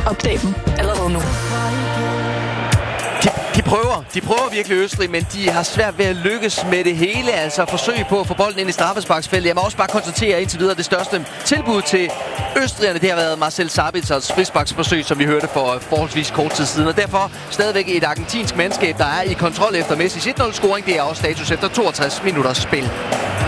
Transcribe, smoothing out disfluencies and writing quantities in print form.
Opdag dem allerede nu. De prøver virkelig Østrig, men de har svært ved at lykkes med det hele. Altså forsøg på at få bolden ind i straffesparksfeltet. Jeg må også bare konstatere indtil videre, det største tilbud til østrigerne, det har været Marcel Sabitzers frisparksforsøg, som vi hørte for forholdsvis kort tid siden. Og derfor stadigvæk et argentinsk mandskab, der er i kontrol efter Messis 1-0-scoring. Det er også status efter 62 minutters spil.